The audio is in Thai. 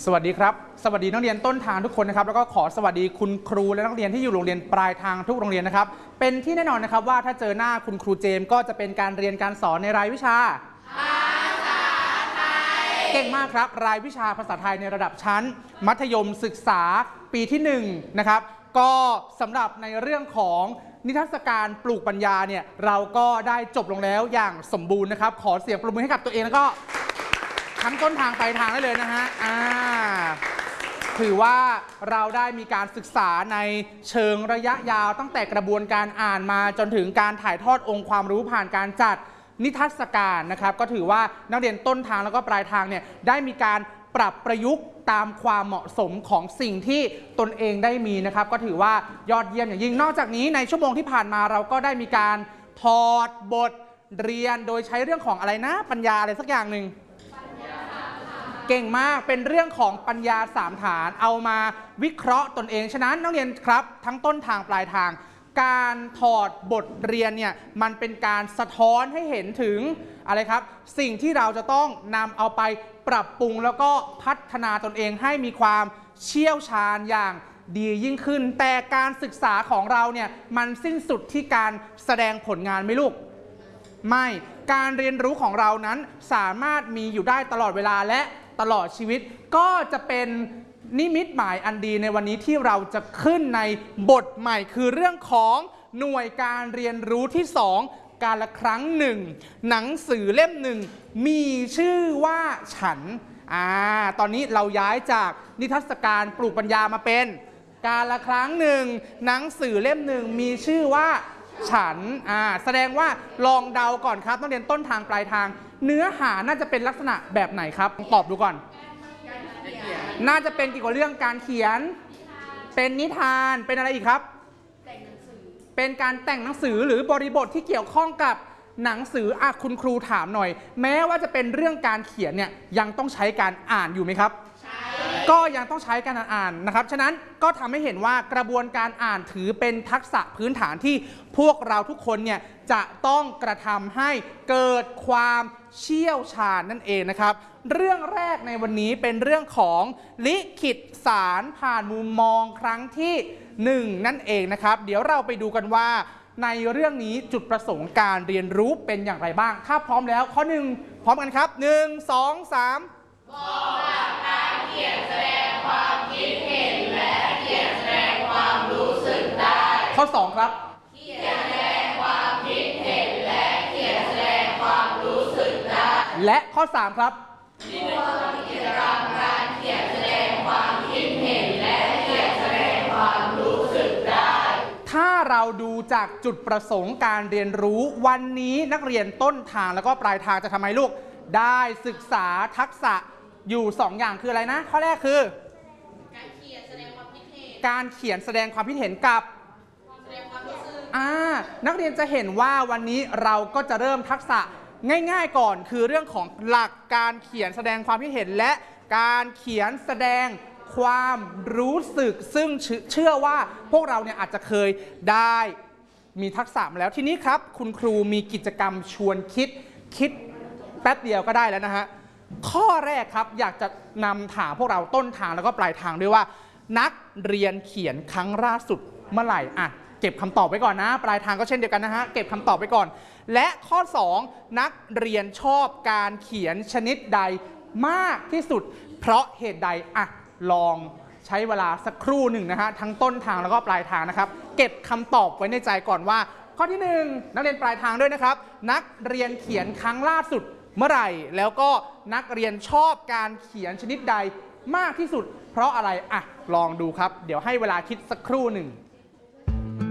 สวัสดีครับสวัสดีนักเรียนต้นทางทุกคนนะครับแล้วก็ขอสวัสดีคุณครูและนักเรียนที่อยู่โรงเรียนปลายทางทุกโรงเรียนนะครับเป็นที่แน่นอนนะครับว่าถ้าเจอหน้าคุณครูเจมส์ก็จะเป็นการเรียนการสอนในรายวิชาภาษาไทยเก่งมากครับรายวิชาภาษาไทยในระดับชั้นมัธยมศึกษาปีที่1นะครับก็สำหรับในเรื่องของนิทรรศการปลูกปัญญาเนี่ยเราก็ได้จบลงแล้วอย่างสมบูรณ์นะครับขอเสียงปรบมือให้กับตัวเองแล้วก็ทั้งต้นทางปลายทางได้เลยนะฮะถือว่าเราได้มีการศึกษาในเชิงระยะยาวตั้งแต่กระบวนการอ่านมาจนถึงการถ่ายทอดองค์ความรู้ผ่านการจัดนิทรรศการนะครับก็ถือว่านักเรียนต้นทางแล้วก็ปลายทางเนี่ยได้มีการปรับประยุกต์ตามความเหมาะสมของสิ่งที่ตนเองได้มีนะครับก็ถือว่ายอดเยี่ยมอย่างยิ่งนอกจากนี้ในชั่วโมงที่ผ่านมาเราก็ได้มีการถอดบทเรียนโดยใช้เรื่องของอะไรนะปัญญาอะไรสักอย่างหนึ่งเก่งมากเป็นเรื่องของปัญญา3ฐานเอามาวิเคราะห์ตนเองฉะนั้นนักเรียนครับทั้งต้นทางปลายทางการถอดบทเรียนเนี่ยมันเป็นการสะท้อนให้เห็นถึงอะไรครับสิ่งที่เราจะต้องนำเอาไปปรับปรุงแล้วก็พัฒนาตนเองให้มีความเชี่ยวชาญอย่างดียิ่งขึ้นแต่การศึกษาของเราเนี่ยมันสิ้นสุดที่การแสดงผลงานไหมลูกไม่การเรียนรู้ของเรานั้นสามารถมีอยู่ได้ตลอดเวลาและตลอดชีวิตก็จะเป็นนิมิตหมายอันดีในวันนี้ที่เราจะขึ้นในบทใหม่คือเรื่องของหน่วยการเรียนรู้ที่2การละครั้งหนึ่งหนังสือเล่มหนึ่งมีชื่อว่าฉันตอนนี้เราย้ายจากนิทรรศการปลูกปัญญามาเป็นการละครั้งหนึ่งหนังสือเล่มหนึ่งมีชื่อว่าฉันแสดงว่าลองเดาก่อนครับต้องเรียนต้นทางปลายทางเนื้อหาน่าจะเป็นลักษณะแบบไหนครับตอบดูก่อนน่าจะเป็นเกี่ยวกับเรื่องการเขียนเป็นนิทานเป็นอะไรอีกครับเป็นการแต่งหนังสือหรือบริบทที่เกี่ยวข้องกับหนังสือคุณครูถามหน่อยแม้ว่าจะเป็นเรื่องการเขียนเนี่ยยังต้องใช้การอ่านอยู่ไหมครับก็ยังต้องใช้การอ่านนะครับฉะนั้นก็ทำให้เห็นว่ากระบวนการอ่านถือเป็นทักษะพื้นฐานที่พวกเราทุกคนเนี่ยจะต้องกระทำให้เกิดความเชี่ยวชาญนั่นเองนะครับเรื่องแรกในวันนี้เป็นเรื่องของลิขิตสารผ่านมุมมองครั้งที่1นั่นเองนะครับเดี๋ยวเราไปดูกันว่าในเรื่องนี้จุดประสงค์การเรียนรู้เป็นอย่างไรบ้างถ้าพร้อมแล้วข้อ1พร้อมกันครับ1 2 3บอกหลักการเขียนแสดงความคิดเห็นและเขียนแสดงความรู้สึกได้ข้อ2ครับเขียนแสดงความคิดเห็นและเขียนแสดงความรู้สึกได้และข้อ3ครับกิจกรรมการเขียนแสดงความคิดเห็นและเขียนแสดงความรู้สึกได้ถ้าเราดูจากจุดประสงค์การเรียนรู้วันนี้นักเรียนต้นทางแล้วก็ปลายทางจะทำไมลูกได้ศึกษาทักษะอยู่2อย่างคืออะไรนะข้อแรกคือการเขียนแสดงความคิดเห็นการเขียนแสดงความคิดเห็นกับแสดงความรู้สึกนักเรียนจะเห็นว่าวันนี้เราก็จะเริ่มทักษะง่ายๆก่อนคือเรื่องของหลักการเขียนแสดงความคิดเห็นและการเขียนแสดงความรู้สึกซึ่งเชื่อว่าพวกเราเนี่ยอาจจะเคยได้มีทักษะมาแล้วทีนี้ครับคุณครูมีกิจกรรมชวนคิดแป๊บเดียวก็ได้แล้วนะฮะข้อแรกครับอยากจะนำถามพวกเราต้นทางแล้วก็ปลายทางด้วยว่านักเรียนเขียนครั้งล่าสุดเมื่อไหร่เก็บคำตอบไว้ก่อนนะปลายทางก็เช่นเดียวกันนะฮะเก็บคำตอบไว้ก่อนและข้อ2นักเรียนชอบการเขียนชนิดใดมากที่สุดเพราะเหตุใดลองใช้เวลาสักครู่หนึ่งนะฮะทั้งต้นทางแล้วก็ปลายทางนะครับเก็บคำตอบไว้ในใจก่อนว่าข้อที่1นักเรียนปลายทางด้วยนะครับนักเรียนเขียนครั้งล่าสุดเมื่อไหร่แล้วก็นักเรียนชอบการเขียนชนิดใดมากที่สุดเพราะอะไรลองดูครับเดี๋ยวให้เวลาคิดสักครู่หนึ่ง